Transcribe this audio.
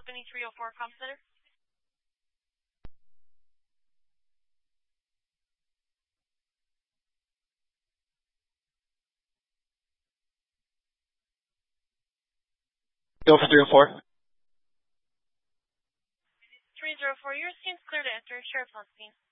Company 304 comm center. Go for 304. 304, your scene's clear to enter. Sheriff's on scene.